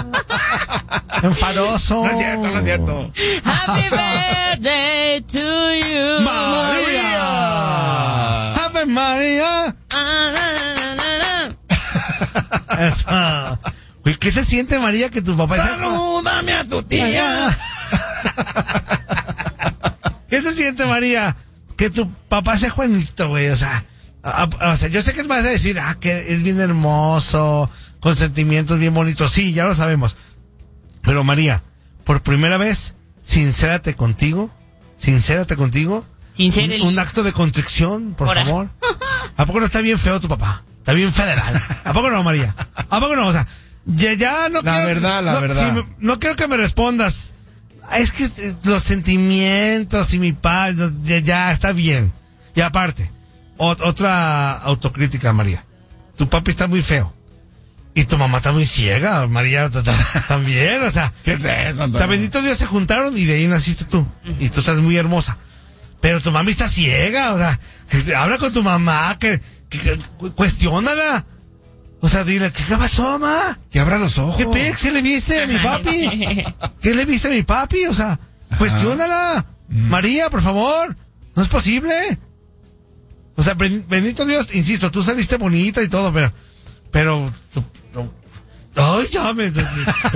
Enfadoso. No es cierto, no es cierto. Happy birthday to you. María. Ave María. Eso. Güey, ¿qué se siente, María, que tu papá... Salúdame a tu tía. ¿Qué se siente, María, que tu papá sea Juanito, güey? O sea, yo sé que me vas a decir, que es bien hermoso, con sentimientos bien bonitos. Sí, ya lo sabemos. Pero, María, por primera vez, sincérate contigo. Un acto de contrición, por favor. ¿A poco no está bien feo tu papá? Está bien federal. ¿A poco no, María? ¿A poco no? O sea, ya no La verdad. no quiero que me respondas. Es que los sentimientos y mi paz, ya está bien. Y aparte, otra autocrítica, María. Tu papi está muy feo. Y tu mamá está muy ciega, María, también, o sea. ¿Qué es eso, Antonio? O sea, bendito Dios, se juntaron y de ahí naciste tú. Y tú estás muy hermosa. Pero tu mami está ciega, o sea, habla con tu mamá, que cuestiónala. O sea, dile, ¿qué pasó, ma? Que abra los ojos. ¿Qué le viste a mi papi? ¿Qué le viste a mi papi? O sea, cuestiónala. María, por favor. No es posible. O sea, bendito Dios, insisto, tú saliste bonita y todo, pero ay, ya me Te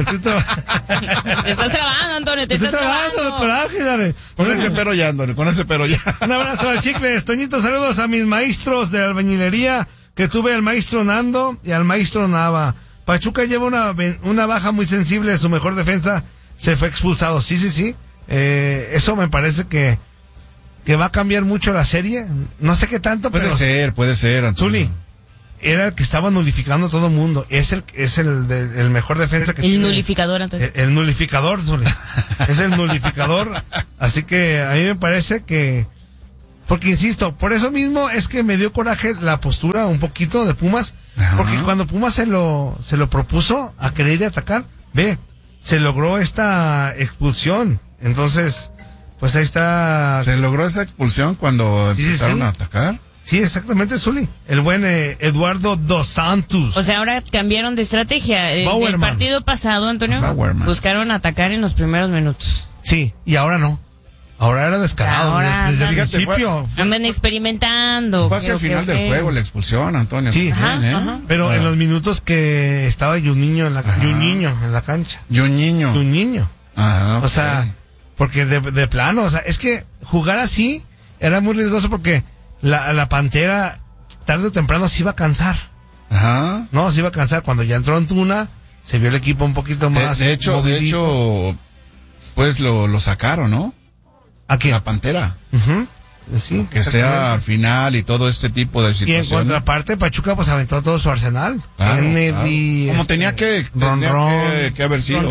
estás trabando, Antonio, te estás trabando. Coraje, dale. Con ese pero ya, Antonio, con ese pero ya. Un abrazo al Chicles. Toñito, saludos a mis maestros de albañilería, que tuve al maestro Nando y al maestro Nava. Pachuca lleva una baja muy sensible de su mejor defensa, se fue expulsado. Sí. Eso me parece que va a cambiar mucho la serie. No sé qué tanto, puede ser, Antonio. Zuli, era el que estaba nulificando a todo el mundo. Es el mejor defensa que tiene. El nulificador, Antonio. El nulificador, Zuli. Es el nulificador. Así que a mí me parece que... Porque insisto, por eso mismo es que me dio coraje la postura un poquito de Pumas. Porque cuando Pumas se lo propuso a querer ir a atacar, se logró esta expulsión. Entonces, pues ahí está. ¿Se logró esa expulsión cuando empezaron a atacar? Sí, exactamente, Zuli. El buen Eduardo Dos Santos. O sea, ahora cambiaron de estrategia. El partido pasado, Antonio, buscaron atacar en los primeros minutos. Sí, y ahora no. Ahora era descarado. Ahora desde el principio. Andan experimentando. Fue hacia el final del juego la expulsión, Antonio. Sí, ajá. Pero en los minutos que estaba Juninho en la cancha. Juninho. Ajá. O sea, porque de plano, o sea, es que jugar así era muy riesgoso porque la Pantera tarde o temprano se iba a cansar. Ajá. No, se iba a cansar. Cuando ya entró Antuna, se vio el equipo un poquito más. De hecho, pues lo sacaron, ¿no? ¿A quién? La Pantera. Sí. Que sea al final y todo este tipo de situaciones. Y en contraparte, Pachuca pues aventó todo su arsenal. Kennedy. Como tenía que haber sido.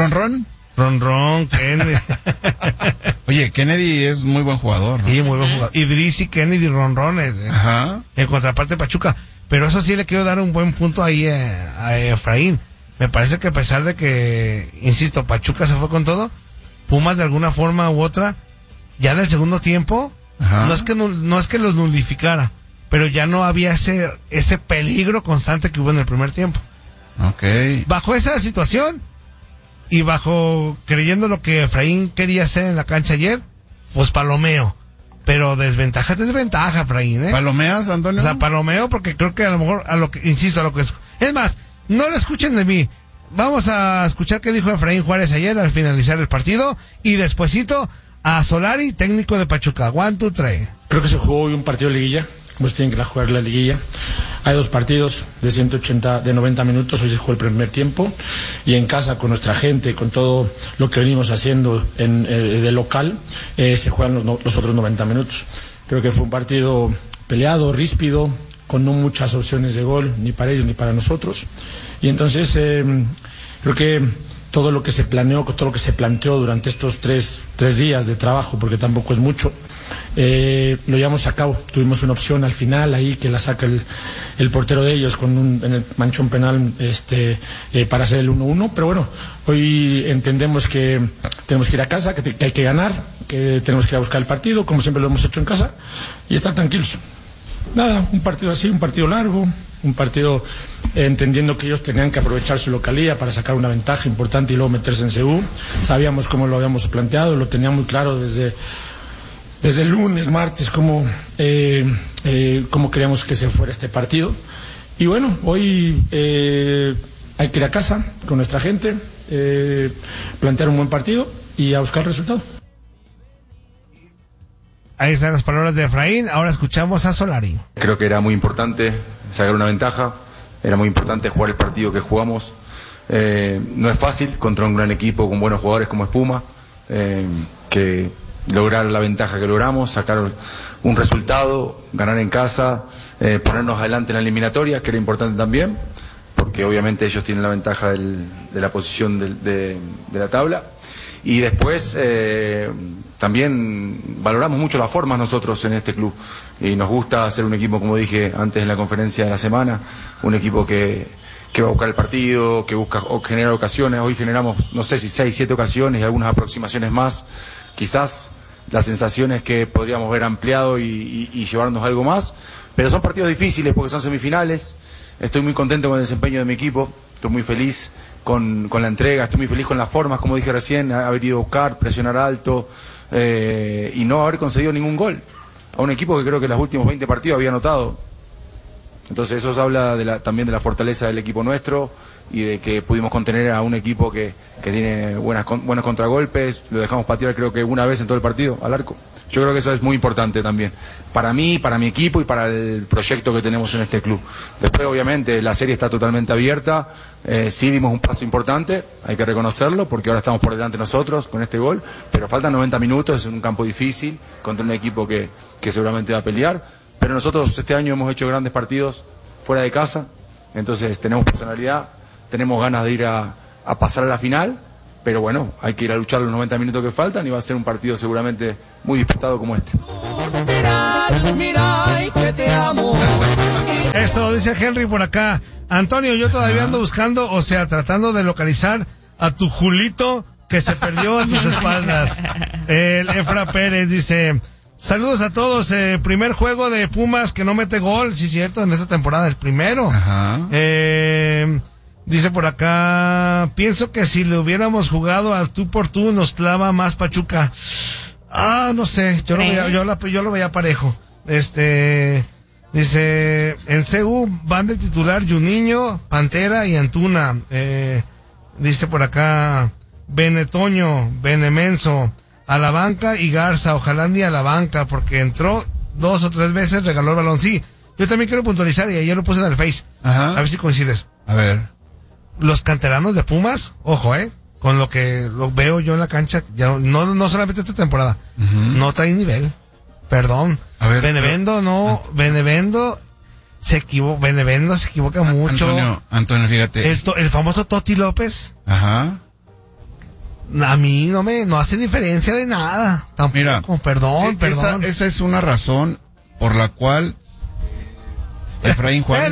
Ron, Kennedy. Oye, Kennedy es muy buen jugador, ¿no? Sí, muy buen jugador. Idris y Kennedy, Ron. Ajá. En contraparte, Pachuca. Pero eso sí le quiero dar un buen punto ahí a Efraín. Me parece que a pesar de que, insisto, Pachuca se fue con todo, Pumas de alguna forma u otra, ya en el segundo tiempo, no es que los nulificara, pero ya no había ese peligro constante que hubo en el primer tiempo. Okay. Bajo esa situación y bajo creyendo lo que Efraín quería hacer en la cancha ayer, pues palomeo. Pero desventaja, Efraín, ¿eh? ¿Palomeas, Antonio? O sea, palomeo porque creo que a lo mejor, insisto, a lo que es más, no lo escuchen de mí. Vamos a escuchar qué dijo Efraín Juárez ayer al finalizar el partido y despuesito a Solari, técnico de Pachuca. 1, 2, 3. Creo que se jugó hoy un partido de liguilla, como se tienen que jugar la liguilla. Hay 2 partidos de 90 minutos, hoy se jugó el primer tiempo y en casa con nuestra gente, con todo lo que venimos haciendo de local, se juegan los otros 90 minutos. Creo que fue un partido peleado, ríspido, con no muchas opciones de gol, ni para ellos ni para nosotros. Y entonces creo que todo lo que se planeó, todo lo que se planteó durante estos tres días de trabajo, porque tampoco es mucho, lo llevamos a cabo. Tuvimos una opción al final ahí que la saca el portero de ellos en el manchón penal para hacer el 1-1, pero bueno, hoy entendemos que tenemos que ir a casa, que hay que ganar, que tenemos que ir a buscar el partido, como siempre lo hemos hecho en casa, y estar tranquilos. Nada, un partido así, un partido largo, un partido entendiendo que ellos tenían que aprovechar su localía para sacar una ventaja importante y luego meterse en CU. Sabíamos cómo lo habíamos planteado, lo tenía muy claro desde el lunes, martes, cómo queríamos que se fuera este partido. Y bueno, hoy hay que ir a casa con nuestra gente, plantear un buen partido y a buscar el resultado. Ahí están las palabras de Efraín. Ahora escuchamos a Solari. Creo que era muy importante sacar una ventaja, era muy importante jugar el partido que jugamos. No es fácil contra un gran equipo con buenos jugadores como Espuma, que lograr la ventaja que logramos, sacar un resultado, ganar en casa, ponernos adelante en la eliminatoria, que era importante también, porque obviamente ellos tienen la ventaja de la posición de la tabla. Y después también valoramos mucho las formas nosotros en este club, y nos gusta ser un equipo, como dije antes en la conferencia de la semana, un equipo que va a buscar el partido, que busca generar ocasiones. Hoy generamos, no sé si 6, 7 ocasiones y algunas aproximaciones más. Quizás la sensación es que podríamos haber ampliado y llevarnos algo más, pero son partidos difíciles porque son semifinales. Estoy muy contento con el desempeño de mi equipo, estoy muy feliz con la entrega, estoy muy feliz con las formas, como dije recién, haber ido a buscar, presionar alto y no haber conseguido ningún gol a un equipo que creo que en los últimos 20 partidos había anotado. Entonces eso habla también de la fortaleza del equipo nuestro y de que pudimos contener a un equipo que tiene buenos contragolpes. Lo dejamos patear creo que una vez en todo el partido al arco. Yo creo que eso es muy importante también para mí, para mi equipo y para el proyecto que tenemos en este club. Después obviamente la serie está totalmente abierta. Sí dimos un paso importante, hay que reconocerlo, porque ahora estamos por delante nosotros con este gol, pero faltan 90 minutos, es un campo difícil contra un equipo que seguramente va a pelear, pero nosotros este año hemos hecho grandes partidos fuera de casa, entonces tenemos personalidad, tenemos ganas de ir a pasar a la final, pero bueno, hay que ir a luchar los 90 minutos que faltan y va a ser un partido seguramente muy disputado como este. Esto lo dice Henry por acá. Antonio, yo todavía ando buscando, o sea, tratando de localizar a tu Julito que se perdió a tus espaldas. El Efra Pérez dice: saludos a todos, primer juego de Pumas que no mete gol, sí cierto, en esta temporada, el primero. Ajá. Dice por acá: pienso que si le hubiéramos jugado al tú por tú nos clava más Pachuca. No sé, yo lo veía parejo. Dice, en CU van de titular Juninho, Pantera y Antuna. Dice por acá Benetoño, Benemenso, a la banca y Garza, ojalá ni a la banca, porque entró 2 o 3 veces, regaló el balón. Sí, yo también quiero puntualizar y ayer lo puse en el Face. Ajá. A ver si coincides. A ver. Los canteranos de Pumas, ojo, con lo que lo veo yo en la cancha, ya no solamente esta temporada, no trae nivel. Perdón. A ver, Benevendo se equivoca mucho. Antonio, fíjate. El famoso Toti López. Ajá. A mí no hace diferencia de nada. Tampoco, mira, perdón. Esa es una razón por la cual Efraín Juárez.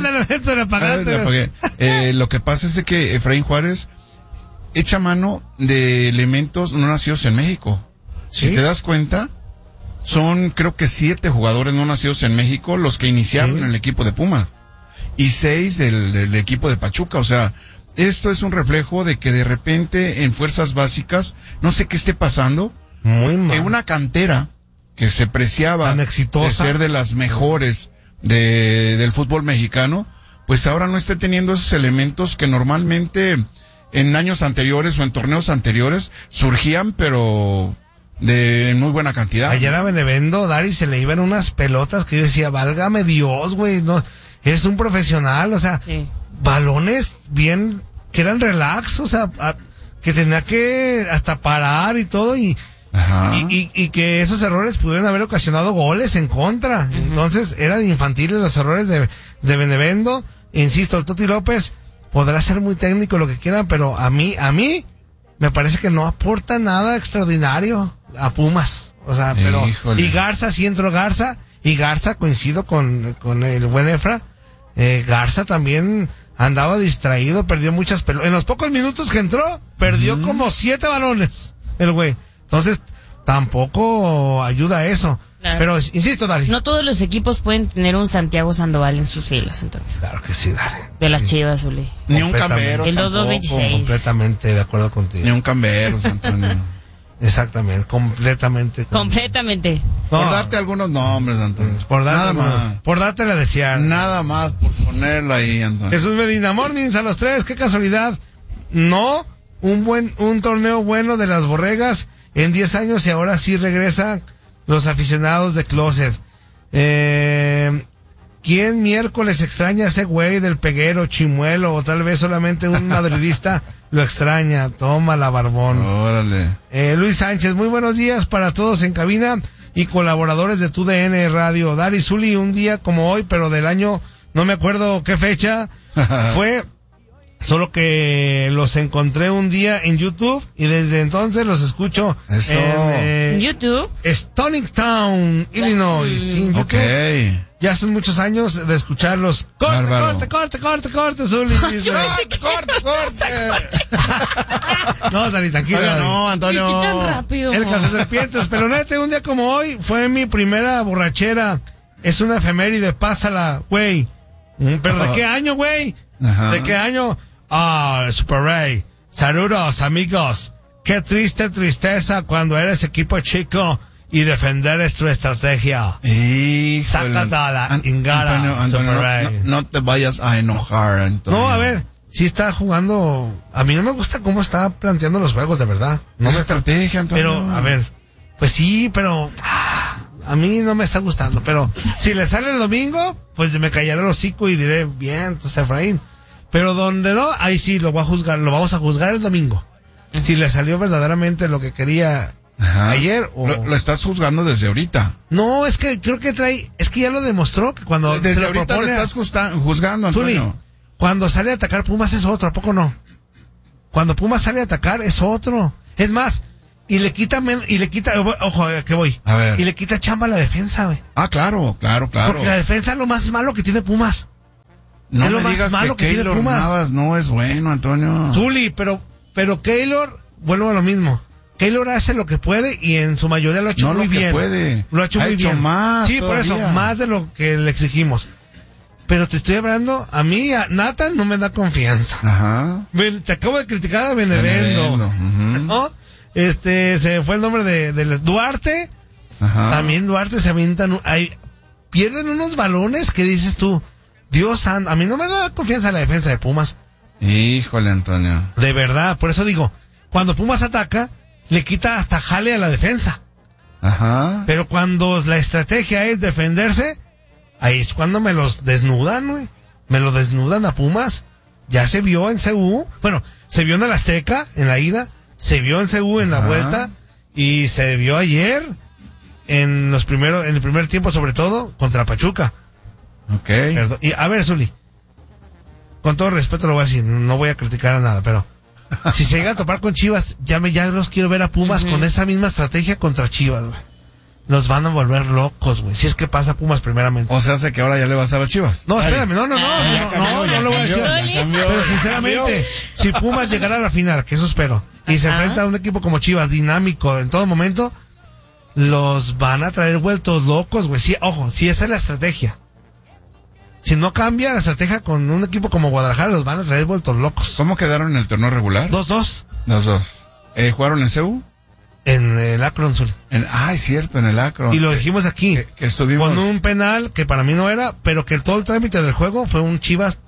Lo que pasa es que Efraín Juárez echa mano de elementos no nacidos en México. ¿Sí? Si te das cuenta, son creo que 7 jugadores no nacidos en México los que iniciaron en el equipo de Pumas y 6 del equipo de Pachuca. O sea, esto es un reflejo de que de repente en fuerzas básicas, no sé qué esté pasando, muy mal. En una cantera que se preciaba de ser de las mejores del fútbol mexicano, pues ahora no esté teniendo esos elementos que normalmente en años anteriores o en torneos anteriores surgían, pero de muy buena cantidad. Ayer a Benevendo, Dari, se le iban unas pelotas que yo decía, válgame Dios, güey, no, eres un profesional, o sea, sí. Balones bien, que eran relax, o sea, que tenía que hasta parar y todo, y que esos errores pudieron haber ocasionado goles en contra. Entonces, eran infantiles los errores de Benevendo. Insisto, el Toti López podrá ser muy técnico, lo que quieran, pero a mí me parece que no aporta nada extraordinario a Pumas. O sea, pero híjole. Y Garza, sí entró Garza, y Garza, coincido con el buen Efra, Garza también andaba distraído, perdió muchas pelotas. En los pocos minutos que entró, perdió como 7 balones el güey. Entonces, tampoco ayuda a eso. Claro. Pero insisto, Dari. No todos los equipos pueden tener un Santiago Sandoval en sus filas, Antonio. Claro que sí, Dari. De las Chivas, Uli. Ni un Cambero. El 2226. Completamente de acuerdo contigo. Ni un Cambero, Antonio. Exactamente, completamente. Completamente. No, por darte algunos nombres, Antonio. Nada más. Por dártela a desear. Nada más por ponerla ahí, Antonio. Jesús Medina, mornings a los tres, qué casualidad. No, un torneo bueno de las Borregas en 10 años y ahora sí regresan los aficionados de Closet. ¿Quién miércoles extraña a ese güey del Peguero, Chimuelo, o tal vez solamente un madridista lo extraña? Toma la barbón. Órale. Luis Sánchez, muy buenos días para todos en cabina y colaboradores de TUDN Radio. Dari, Zuli, un día como hoy, pero del año, no me acuerdo qué fecha fue, solo que los encontré un día en YouTube y desde entonces los escucho en YouTube. Stonington, Illinois. En YouTube. Okay. Ya son muchos años de escucharlos. Corte, Zuli. Corte. No, Dani, tranquila. No, Antonio. Tan rápido. El Cazaserpientes. Pelonete, un día como hoy fue mi primera borrachera. Es una efeméride, pásala, güey. ¿Pero de qué año, güey? ¿De qué año? Super Ray. Saludos, amigos. Qué tristeza cuando eres equipo chico y defender es tu estrategia. Sácatala, Ingara, Antonio, no te vayas a enojar, Antonio. No, a ver, sí está jugando. A mí no me gusta cómo está planteando los juegos, de verdad. No me estrategia, Antonio. Pero, a ver, pues sí, pero a mí no me está gustando. Pero si le sale el domingo, pues me callaré el hocico y diré, bien, entonces Efraín. Pero donde no, ahí sí lo vamos a juzgar el domingo. Si le salió verdaderamente lo que quería ayer o... Lo estás juzgando desde ahorita. No, es que creo que es que ya lo demostró que cuando desde ahorita lo estás juzgando, Antonio. Zuli, cuando sale a atacar Pumas es otro, ¿a poco no? Cuando Pumas sale a atacar es otro. Es más, y le quita, ojo, que voy. A ver. Y le quita chamba a la defensa, güey. Claro. Porque la defensa es lo más malo que tiene Pumas. No es me lo más digas malo que Keylor Navas no es bueno, Antonio. Zuli, pero Keylor, vuelvo a lo mismo. Keylor hace lo que puede y en su mayoría lo ha hecho muy bien. Puede. Lo ha hecho muy bien. Más sí, todavía. Por eso, más de lo que le exigimos. Pero te estoy hablando, a mí, a Nathan no me da confianza. Ajá. Te acabo de criticar a Benevendo. ¿No? Se me fue el nombre de Duarte. Ajá. También Duarte se avientan, pierden unos balones que dices tú, Dios santo, a mí no me da confianza la defensa de Pumas. Híjole, Antonio. De verdad, por eso digo, cuando Pumas ataca, le quita hasta jale a la defensa. Ajá. Pero cuando la estrategia es defenderse, ahí es cuando me los desnudan, güey. Me lo desnudan a Pumas. Ya se vio en CU. Bueno, se vio en el Azteca, en la ida. Se vio en CU en la vuelta. Y se vio ayer, en el primer tiempo, sobre todo, contra Pachuca. Ok. Perdón. Y a ver, Zuli, con todo respeto lo voy a decir, no voy a criticar a nada, pero si se llega a topar con Chivas, ya los quiero ver a Pumas con esa misma estrategia contra Chivas, güey. Nos van a volver locos, güey. Si es que pasa Pumas primeramente. O sea, hace que ahora ya le vas a las Chivas. No, espérame, no lo voy a decir. Pero sinceramente, si Pumas llegara a la final, que eso espero, y se enfrenta a un equipo como Chivas, dinámico en todo momento, los van a traer vueltos locos, güey. Sí, ojo, si esa es la estrategia. Si no cambia la estrategia con un equipo como Guadalajara, los van a traer vueltos locos. ¿Cómo quedaron en el torneo regular? 2-2. 2-2. ¿Jugaron en CU? En el Akron, Zuli. Es cierto, en el Akron. Y lo dijimos aquí. Que estuvimos... Con un penal que para mí no era, pero que todo el trámite del juego fue un Chivas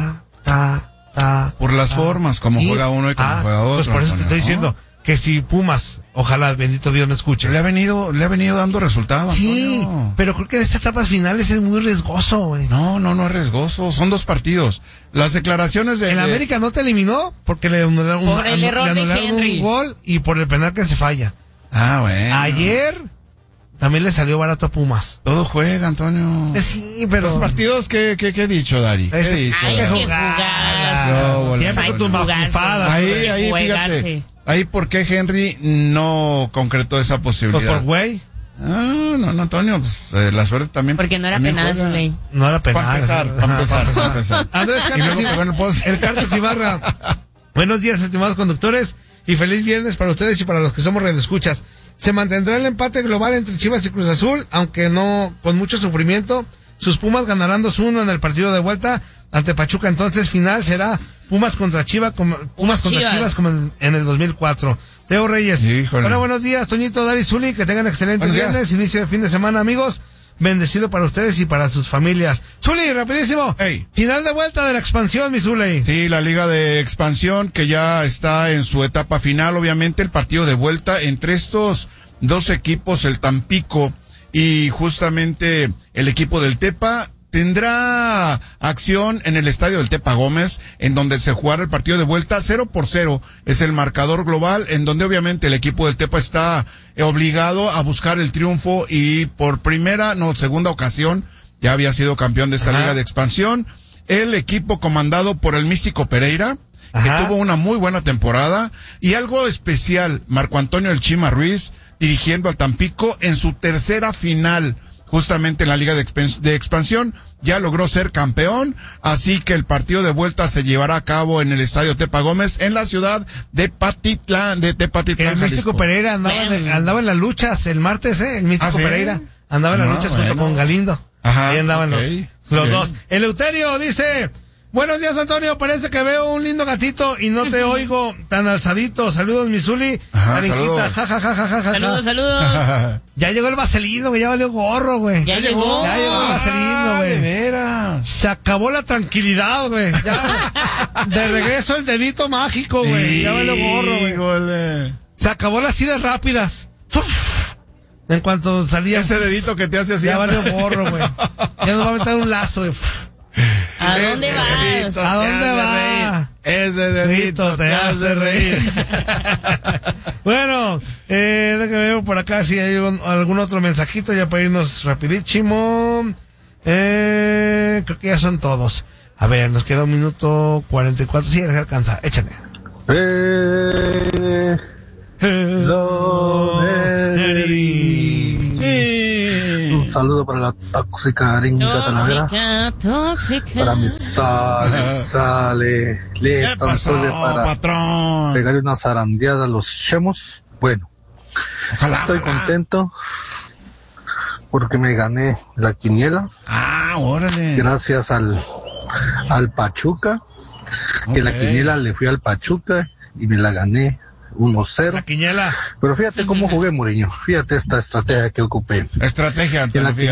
por las formas, como juega uno y como juega otro. Pues por eso te estoy diciendo que si Pumas, ojalá, bendito Dios me escuche. Le ha venido dando resultados. Sí, Antonio. pero creo que en estas etapas finales es muy riesgoso, güey. No es riesgoso. Son 2 partidos. Las declaraciones de... El América no te eliminó porque le anularon un gol y por el penal que se falla. Bueno. Ayer también le salió barato a Pumas. Todo juega, Antonio. Sí, pero... Los partidos, ¿qué he dicho, Dari? ¿Qué he dicho? Hay que jugar. Siempre con tus macufadas. Ahí, fíjate. Ahí, ¿por qué Henry no concretó esa posibilidad? Pues por güey. No, Antonio, pues la suerte también. Porque no era penal, su ley. No era penal. Para empezar. Andrés Cárdenas Ibarra. Buenos días, estimados conductores, y feliz viernes para ustedes y para los que somos radioescuchas. Se mantendrá el empate global entre Chivas y Cruz Azul, aunque no con mucho sufrimiento. Sus Pumas ganarán 2-1 en el partido de vuelta ante Pachuca. Entonces, final será Pumas contra Chivas como en el 2004. Teo Reyes. Híjole. Hola, buenos días, Toñito, Dari, Zuli, que tengan excelentes viernes, inicio de fin de semana, amigos. Bendecido para ustedes y para sus familias. Zuli, rapidísimo. Hey. Final de vuelta de la expansión, mi Zuli. Sí, la Liga de Expansión que ya está en su etapa final. Obviamente el partido de vuelta entre estos dos equipos, el Tampico y justamente el equipo del Tepa, tendrá acción en el estadio del Tepa Gómez, en donde se jugará el partido de vuelta. 0-0 es el marcador global, en donde obviamente el equipo del Tepa está obligado a buscar el triunfo y por segunda ocasión ya había sido campeón de esta Liga de Expansión. El equipo comandado por el Místico Pereira, que tuvo una muy buena temporada, y algo especial, Marco Antonio El Chima Ruiz, dirigiendo al Tampico en su tercera final, justamente en la Liga de Expansión, ya logró ser campeón, así que el partido de vuelta se llevará a cabo en el Estadio Tepa Gómez, en la ciudad de Tepatitlán, el Místico Pereira andaba en las luchas el martes, el Místico Pereira andaba en las luchas junto con Galindo. Ahí andaban los dos. Eleuterio dice: buenos días, Antonio, parece que veo un lindo gatito y no te oigo tan alzadito. Saludos, mi Zuli. Saludos. Saludos. Ya llegó el vaselino, güey, ya valió gorro, güey. Ya llegó el vaselino, güey. De veras. Se acabó la tranquilidad, güey. De regreso el dedito mágico, güey. Sí, ya valió gorro, güey. Se acabó las idas rápidas. En cuanto salía ese dedito que te hace así. Ya valió gorro, güey. Ya nos va a meter un lazo, güey. ¿A dónde vas? ¿A dónde va? Ese dedito te hace reír. Bueno, déjame ver por acá si hay algún otro mensajito ya para irnos rapidísimo. Creo que ya son todos. A ver, nos queda 1:44. Sí, ya les alcanza. Échale. Un saludo para la tóxica Aringa Talavera. Tóxica. Para mi sale. Listo, para patrón? pegarle una zarandeada a los chemos. Bueno, estoy contento porque me gané la quiniela. Órale. Gracias al Pachuca. Que la quiniela le fui al Pachuca y me la gané 1-0. La quiniela. Pero fíjate cómo jugué, Mourinho. Fíjate esta estrategia que ocupé. Estrategia, En la quiniela